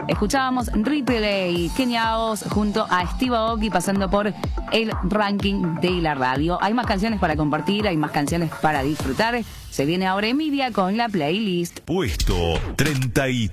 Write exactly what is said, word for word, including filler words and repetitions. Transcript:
Escuchábamos Replay, Kenia Os junto a Steve Aoki pasando por el ranking de la radio. Hay más canciones para compartir, hay más canciones para disfrutar. Se viene ahora Emilia con la playlist. Puesto treinta y